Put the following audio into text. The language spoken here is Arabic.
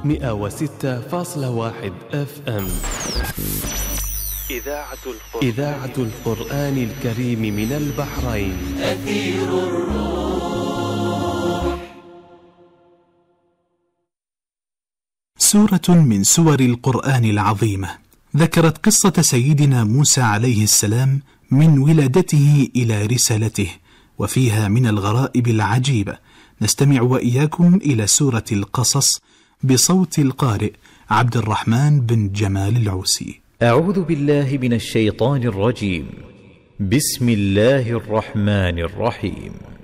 106.1 FM. إذاعة القرآن الكريم من البحرين. أثير الروح. سورة من سور القرآن العظيمة ذكرت قصة سيدنا موسى عليه السلام من ولادته إلى رسالته، وفيها من الغرائب العجيبة. نستمع وإياكم إلى سورة القصص بصوت القارئ عبد الرحمن بن جمال العوسي. أعوذ بالله من الشيطان الرجيم. بسم الله الرحمن الرحيم.